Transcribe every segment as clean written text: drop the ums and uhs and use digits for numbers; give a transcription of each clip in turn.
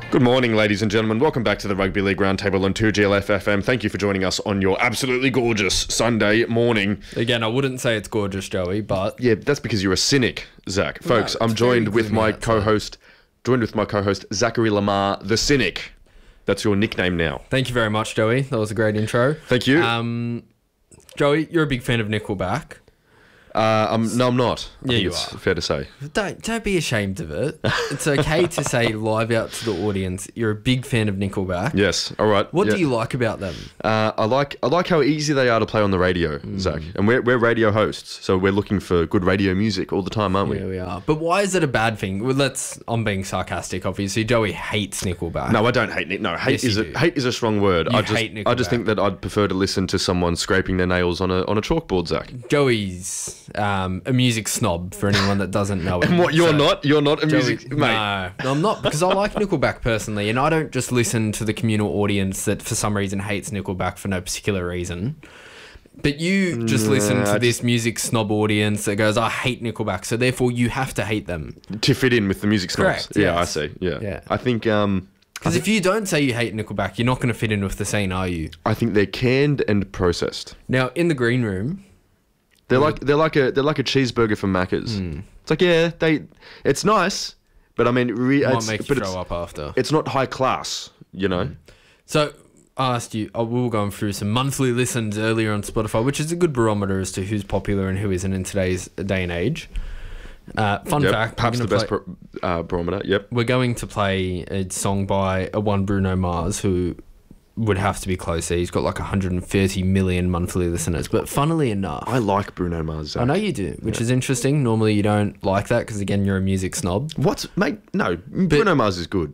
Good morning, ladies and gentlemen. Welcome back to the Rugby League Roundtable on 2GLF FM. Thank you for joining us on your absolutely gorgeous Sunday morning. Again, I wouldn't say it's gorgeous, Joey, but... Yeah, that's because you're a cynic, Zach. Folks, I'm joined with my co-host, Zachary Lamar, the Cynic. That's your nickname now. Thank you very much, Joey. That was a great intro. Thank you. Joey, you're a big fan of Nickelback. No, I'm not. Yeah, you it's are. fair to say. Don't be ashamed of it. It's okay to say live out to the audience, you're a big fan of Nickelback. Yes, all right. What do you like about them? I like how easy they are to play on the radio, Zach. And we're radio hosts, so we're looking for good radio music all the time, aren't we? Yeah, we are. But why is it a bad thing? Well, I'm being sarcastic, obviously. Joey hates Nickelback. No, I don't hate Nick. No, hate Yes, hate is a strong word. You I hate just Nickelback. think that I'd prefer to listen to someone scraping their nails on a chalkboard, Zach. Joey's a music snob, for anyone that doesn't know it. And what, you're not a Joey, music mate. No, I'm not, because I like Nickelback personally, and I don't just listen to the communal audience that for some reason hates Nickelback for no particular reason. But you just listen to this music snob audience that goes, I hate Nickelback, so therefore you have to hate them. To fit in with the music snobs. Correct, Yeah, yes. I see. Yeah. Yeah. I think Because if you don't say you hate Nickelback, you're not going to fit in with the scene, are you? I think they're canned and processed. Now, in the green room... They're like a cheeseburger from Macca's. It's like, it's nice, but I mean, Might make you throw up after. It's not high class, you know. So I asked you, we were going through some monthly listens earlier on Spotify, which is a good barometer as to who's popular and who isn't in today's day and age. Fun fact. Perhaps the best barometer. Yep. We're going to play a song by one Bruno Mars, who would have to be closer. He's got like 130 million monthly listeners. But funnily enough... I like Bruno Mars, Zach. I know you do, which is interesting. Normally you don't like that because, again, you're a music snob. Mate, no. Bruno Mars is good.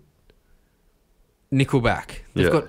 Nickelback. They've got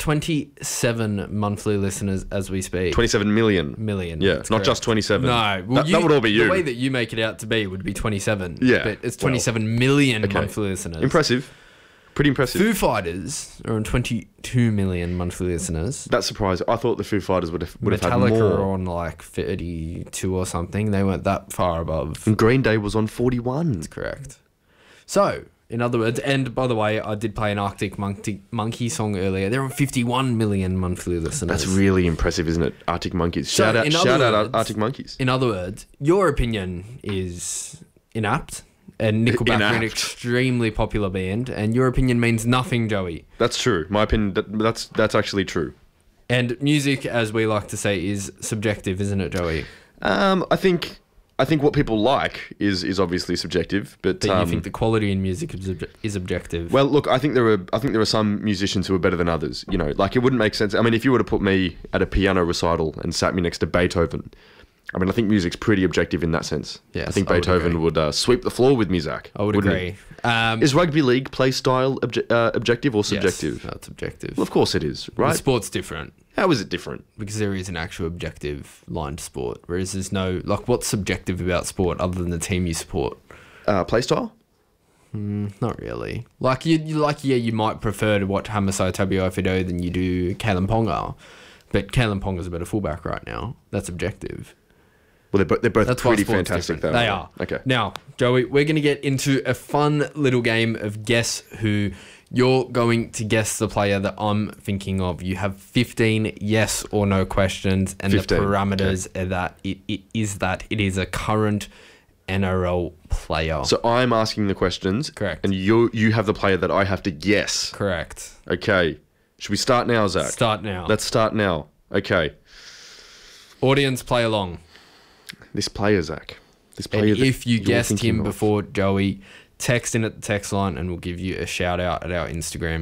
27 monthly listeners as we speak. 27 million. Million. Yeah, not just 27. No. Well, that would all be you. The way that you make it out to be would be 27. Yeah, But it's 27 million okay. monthly listeners. Impressive. Pretty impressive. Foo Fighters are on 22 million monthly listeners. That's surprising. I thought the Foo Fighters would have had Metallica more. are on like 32 or something. They weren't that far above. And Green Day was on 41. That's correct. So, in other words, and by the way, I did play an Arctic Monkey song earlier. They're on 51 million monthly listeners. That's really impressive, isn't it? Arctic Monkeys. Shout out Arctic Monkeys. In other words, your opinion is inapt. And Nickelback are an extremely popular band, and your opinion means nothing, Joey. That's true. My opinion, that's actually true. And music, as we like to say, is subjective, isn't it, Joey? I think what people like is obviously subjective, but you think the quality in music is objective. Well, look, I think there are some musicians who are better than others. You know, like it wouldn't make sense. I mean, if you were to put me at a piano recital and sat me next to Beethoven, I mean, I think music's pretty objective in that sense. Yes, I think I would Beethoven would sweep the floor with me, Zach. I would agree. Is rugby league play style objective or subjective? Yes, that's objective. Well, of course it is, right? The sport's different. How is it different? Because there is an actual objective line to sport, whereas there's no... Like, what's subjective about sport other than the team you support? Play style? Not really. Like, you might prefer to watch Hamasai Tabuai-Fidow than you do Kalen Ponga, but Kalen Ponga's a better fullback right now. That's objective. Well, they're both That's why pretty sport's fantastic, different. though. They are. Okay. Now, Joey, we're going to get into a fun little game of Guess Who. You're going to guess the player that I'm thinking of. You have 15 yes or no questions, and 15, the parameters are that it is a current NRL player. So I'm asking the questions. Correct. And you have the player that I have to guess. Correct. Okay. Should we start now, Zach? Start now. Let's start now. Okay. Audience, play along. This player, Zach. This And player that if you you're guessed thinking him of. before, Joey, text in at the text line and we'll give you a shout out at our Instagram.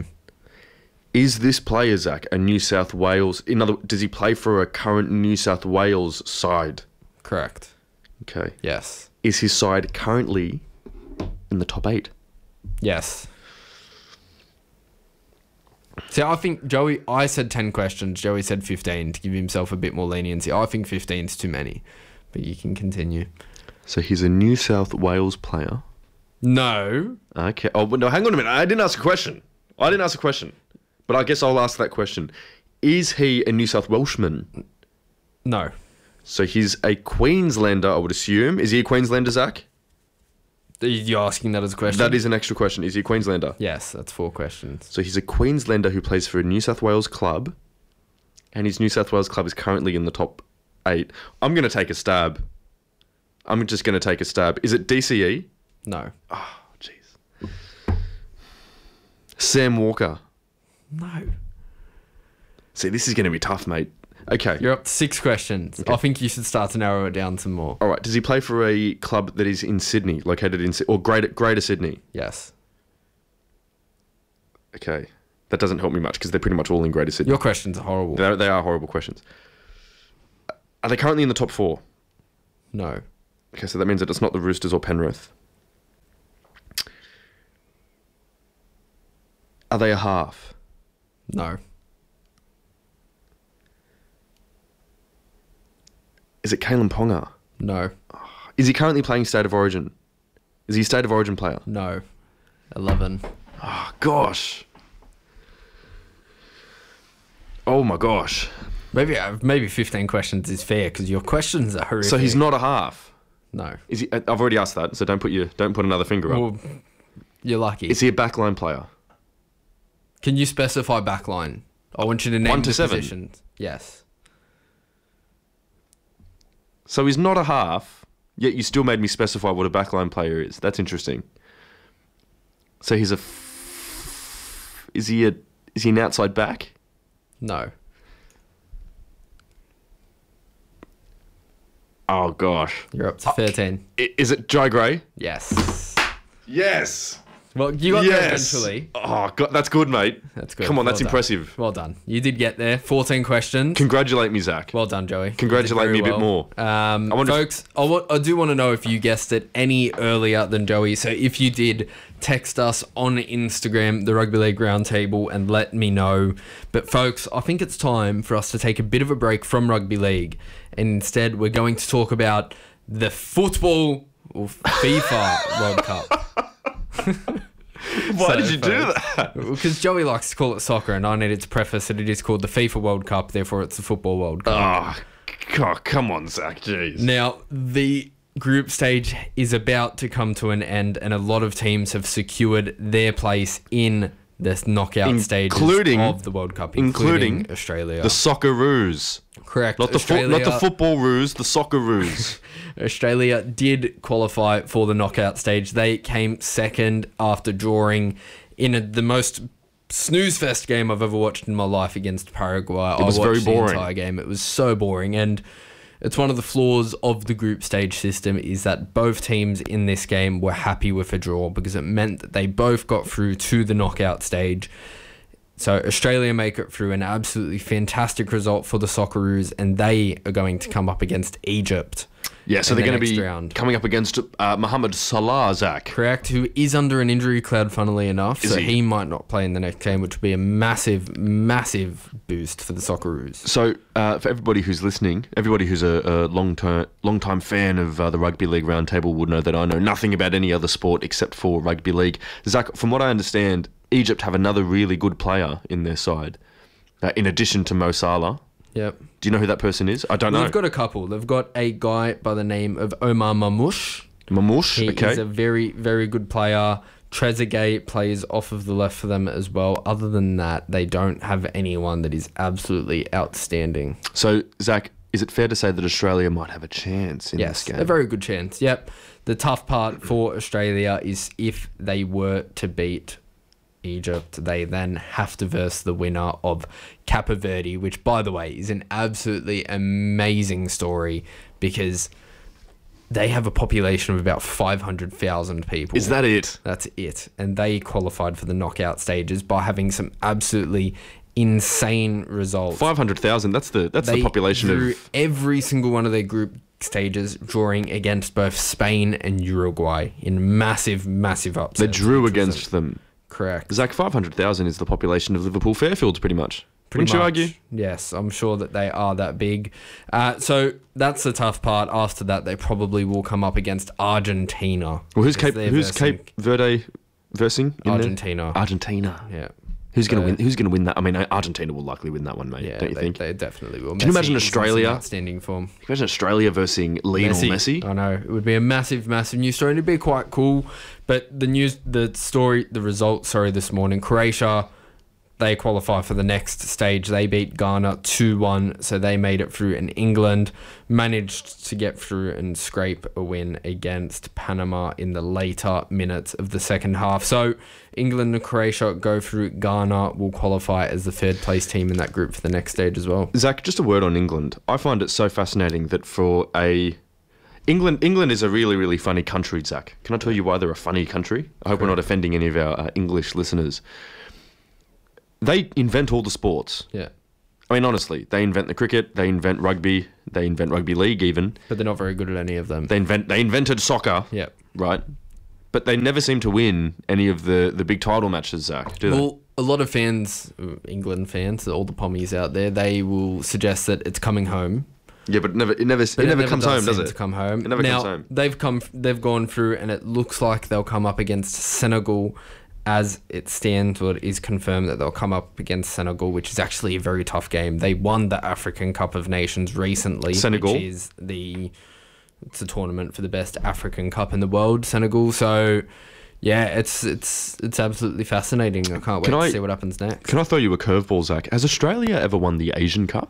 Is this player, Zach, a New South Wales... does he play for a current New South Wales side? Correct. Okay. Yes. Is his side currently in the top 8? Yes. See, I think I said 10 questions. Joey said 15 to give himself a bit more leniency. I think 15 is too many, but you can continue. So he's a New South Wales player. No. Okay. Oh, no, hang on a minute. I didn't ask a question. But I guess I'll ask that question. Is he a New South Welshman? No. So he's a Queenslander, I would assume. Is he a Queenslander, Zach? You're asking that as a question? That is an extra question. Is he a Queenslander? Yes, that's 4 questions. So he's a Queenslander who plays for a New South Wales club, and his New South Wales club is currently in the top 8. I'm going to take a stab. I'm just going to take a stab. Is it DCE? No. Oh, jeez. Sam Walker. No. See, this is going to be tough, mate. Okay. You're up to 6 questions. Okay. I think you should start to narrow it down some more. All right. Does he play for a club that is in Sydney, located in or Greater Sydney? Yes. Okay. That doesn't help me much because they're pretty much all in Greater Sydney. Your questions are horrible. They are horrible questions. Are they currently in the top 4? No. Okay, so that means that it's not the Roosters or Penrith. Are they a half? No. Is it Kalen Ponga? No. Is he currently playing State of Origin? Is he a State of Origin player? No. 11. Oh, gosh. Oh, my gosh. Maybe 15 questions is fair because your questions are horrific. So he's not a half? No. Is he? I've already asked that, so don't put another finger up. Well, you're lucky. Is he a backline player? Can you specify backline? I want you to name 1 to the 7? positions. Yes. So he's not a half, yet you still made me specify what a backline player is. That's interesting. So he's is he an outside back? No. Oh gosh. You're up to 13. Is it Jai Gray? Yes. Yes. Well, you got there eventually. Oh god, that's good, mate. That's good. Come on, Well that's done. impressive. Well done. You did get there. 14 questions. Congratulate me, Zach. Well done, Joey. Congratulate me a bit more. Folks, I do want to know if you guessed it any earlier than Joey. So if you did, text us on Instagram, the Rugby League Roundtable, and let me know. But folks, I think it's time for us to take a bit of a break from Rugby League. And instead, we're going to talk about the football or FIFA World Cup. Why did you do that? Because Joey likes to call it soccer, and I needed to preface that it is called the FIFA World Cup, therefore it's the Football World Cup. Oh, God, come on, Zach. Jeez. Now, the group stage is about to come to an end, and a lot of teams have secured their place in the knockout stages of the World Cup, including Australia. The Socceroos. Correct. Not the football roos, the Socceroos. Australia did qualify for the knockout stage. They came second after drawing in the most snooze fest game I've ever watched in my life against Paraguay. It was very boring. The entire game. It was so boring, and it's one of the flaws of the group stage system is that both teams in this game were happy with a draw because it meant that they both got through to the knockout stage. So Australia make it through, an absolutely fantastic result for the Socceroos, and they are going to come up against Egypt. Yeah, so they're going to be round. coming up against Mohamed Salah, Zach. Correct, who is under an injury cloud, funnily enough. So he might not play in the next game, which would be a massive, massive boost for the Socceroos. So for everybody who's listening, everybody who's a long-time fan of the Rugby League Roundtable would know that I know nothing about any other sport except for rugby league. Zach, from what I understand, Egypt have another really good player in their side, in addition to Mo Salah. Yep. Do you know who that person is? I don't know. They've got a couple. They've got a guy by the name of Omar Mamouche. Mamouche, okay. He's a very, very good player. Trezeguet plays off of the left for them as well. Other than that, they don't have anyone that is absolutely outstanding. So, Zach, is it fair to say that Australia might have a chance in this game? Yes, a very good chance. Yep. The tough part for Australia is if they were to beat Egypt, they then have to verse the winner of Cape Verde, which, by the way, is an absolutely amazing story because they have a population of about 500,000 people. Is that it? That's it. And they qualified for the knockout stages by having some absolutely insane results. 500,000, that's the population of every single one of their group stages, drawing against both Spain and Uruguay in massive, massive upsets. They drew against them. Correct. Zach, 500,000 is the population of Liverpool Fairfields, pretty much. Wouldn't you argue? Yes, I'm sure that they are that big. So that's the tough part. After that, they probably will come up against Argentina. Well, who's Cape Verde versing? Argentina. Argentina. Yeah. Who's going to win? Who's going to win that? I mean, Argentina will likely win that one, mate. Yeah, don't you think? They definitely will. Can you imagine Messi is in Australia? some outstanding form. Can you imagine Australia versus Lionel Messi? I know. It would be a massive, massive news story. It'd be quite cool. But the result this morning, Croatia, they qualify for the next stage. They beat Ghana 2-1, so they made it through. And England managed to get through and scrape a win against Panama in the later minutes of the second half. So England and Croatia go through. Ghana will qualify as the third place team in that group for the next stage as well. Zach, just a word on England. I find it so fascinating that England is a really, really funny country, Zach. Can I tell you why they're a funny country? I hope we're not offending any of our English listeners. They invent all the sports. Yeah. I mean, honestly, they invent the cricket, they invent rugby, they invent rugby league even. But they're not very good at any of them. They invented soccer. Yeah. Right? But they never seem to win any of the big title matches, Zach, do they? Well, a lot of fans, England fans, all the pommies out there, they will suggest that it's coming home. Yeah, but it never comes home, does it? To come home. It never comes home. They've gone through, and it looks like they'll come up against Senegal. As it stands, it is confirmed that they'll come up against Senegal, which is actually a very tough game. They won the African Cup of Nations recently. Senegal? Which is it's a tournament for the best African Cup in the world, Senegal. So, yeah, it's absolutely fascinating. I can't wait to see what happens next. Can I throw you a curveball, Zach? Has Australia ever won the Asian Cup?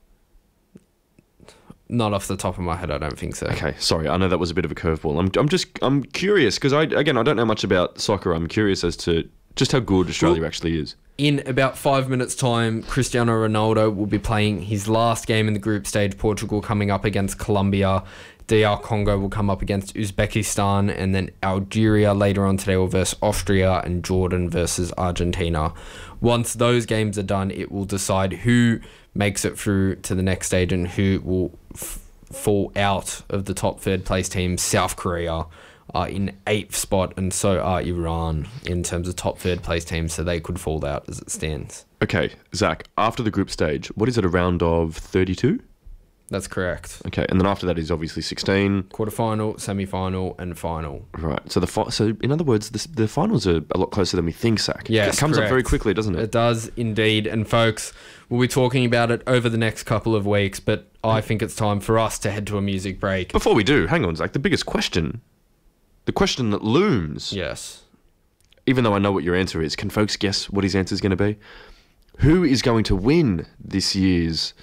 Not off the top of my head, I don't think so. Okay, sorry. I know that was a bit of a curveball. I'm curious because I don't know much about soccer. I'm curious as to just how good Australia actually is. In about 5 minutes' time, Cristiano Ronaldo will be playing his last game in the group stage. Portugal coming up against Colombia. DR Congo will come up against Uzbekistan, and then Algeria later on today will versus Austria, and Jordan versus Argentina. Once those games are done, it will decide who makes it through to the next stage and who will fall out of the top third place team. South Korea are in 8th spot, and so are Iran in terms of top third place teams, so they could fall out as it stands. Okay, Zach, after the group stage, what is it, a round of 32? That's correct. Okay, and then after that is obviously 16. Quarterfinal, semi-final, and final. Right, so in other words, the finals are a lot closer than we think, Zach. Yes, it comes correct. up very quickly, doesn't it? It does indeed, and folks, we'll be talking about it over the next couple of weeks, but I think it's time for us to head to a music break. Before we do, hang on, Zach, the biggest question, the question that looms, Yes. even though I know what your answer is, can folks guess what his answer is going to be? Who is going to win this year's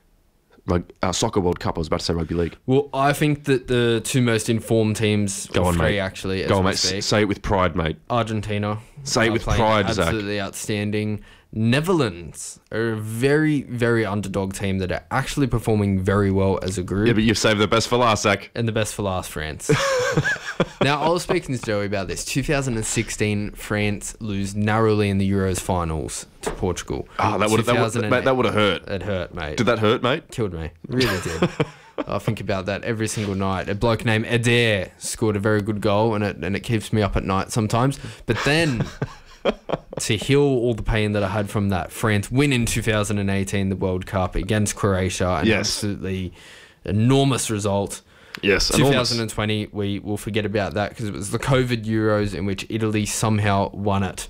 Soccer World Cup? I was about to say rugby league. Well, I think that the two most informed teams, Go on, mate. actually, as Go on, we mate. speak, Say it with pride, mate. Argentina. Say it are with playing pride, Zach. Absolutely outstanding. Netherlands are a very, very underdog team that are actually performing very well as a group. Yeah, but you've saved the best for last, Zach. And the best for last, France. Now, I was speaking to Joey about this. 2016, France lose narrowly in the Euros finals to Portugal. Oh, that would have hurt. It hurt, mate. Did that hurt, mate? Killed me. Really did. I think about that every single night. A bloke named Adair scored a very good goal, and it keeps me up at night sometimes. But then, to heal all the pain that I had from that, France win in 2018 the World Cup against Croatia. An absolutely enormous result. Yes, 2020, we will forget about that because it was the COVID Euros in which Italy somehow won it.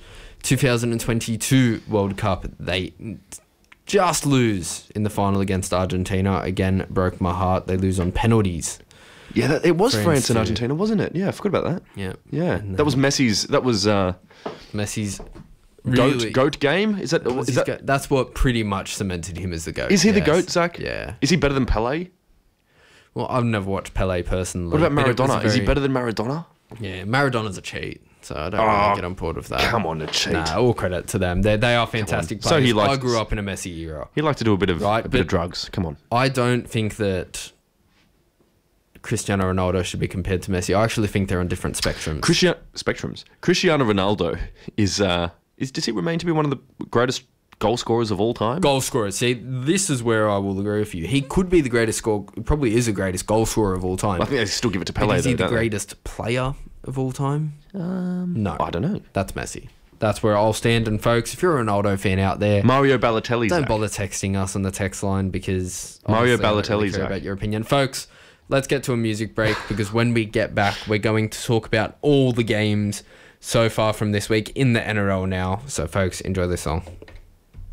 2022 World Cup, they just lose in the final against Argentina. Again, broke my heart. They lose on penalties. Yeah, it was France and Argentina, wasn't it? Yeah, I forgot about that. Yeah. Yeah, that was Messi's. That was Messi's really, goat game. Is that? That's what pretty much cemented him as the GOAT. Is he the GOAT, Zach? Yeah. Is he better than Pelé? Well, I've never watched Pelé personally. What about Maradona? Is he better than Maradona? Yeah, Maradona's a cheat, so I don't really get on board with that. Come on, a cheat. Nah, all credit to them. They are fantastic players. So I grew up in a Messi era. He liked to do a bit of drugs. Come on. I don't think that Cristiano Ronaldo should be compared to Messi. I actually think they're on different spectrums. Cristiano Ronaldo does he remain to be one of the greatest goal scorers of all time? Goal scorer. See, this is where I will agree with you. He could be the greatest probably is the greatest goal scorer of all time. I think they still give it to Pelé. But is he the greatest player of all time? No. I don't know. That's Messi. That's where I'll stand. And folks, if you're a Ronaldo fan out there, Mario Balotelli, don't bother texting us on the text line because Mario Balotelli, I don't really Balotelli, care about your opinion. Folks, let's get to a music break because when we get back, we're going to talk about all the games so far from this week in the NRL now. So, folks, enjoy this song.